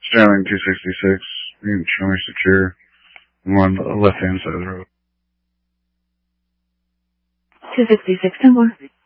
Sterling 266. You can show me secure. I'm on the left-hand side of the road. 266 10 more.